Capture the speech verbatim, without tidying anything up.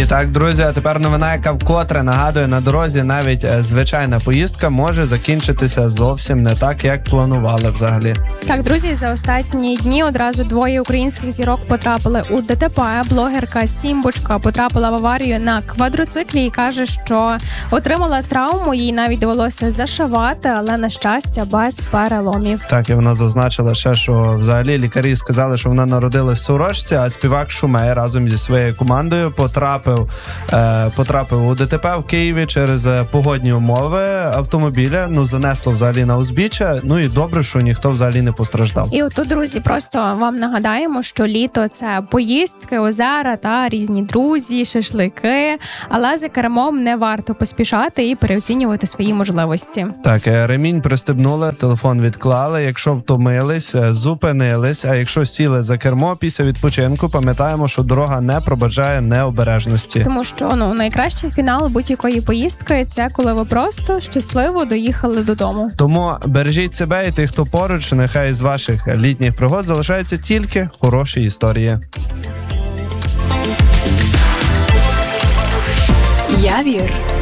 І так, друзі, а тепер новина, яка вкотре нагадує, на дорозі навіть е, звичайна поїздка може закінчитися зовсім не так, як планували взагалі. Так, друзі, за останні дні одразу двоє українських зірок потрапили у ДТП. Блогерка Сімбочка потрапила в аварію на квадроциклі і каже, що отримала травму, їй навіть довелося зашивати, але, на щастя, без переломів. Так, і вона зазначила ще, що взагалі лікарі сказали, що вона народилась в Сорочці, а співак Шумей разом зі своєю командою потрапив, е, потрапив у ДТП в Києві через погодні умови автомобіля. Ну, занесло взагалі на узбіччя. Ну і добре, що ніхто взагалі не постраждав. І отут, друзі, просто вам нагадаємо, що літо – це поїздки, озера та різні друзі, шашлики. Але за кермом не варто поспішати і переоцінювати свої можливості. Так, ремінь пристебнули, телефон відклали. Якщо втомились, зупинились. А якщо сіли за кермо після відпочинку, пам'ятаємо, що дорога не пробаджає необережності. Тому що, ну, найкращий фінал будь-якої поїздки – це коли ви просто щасливо доїхали додому. Тому бережіть себе і тих, хто поруч. Нехай з ваших літніх пригод залишаються тільки хороші історії. Явір.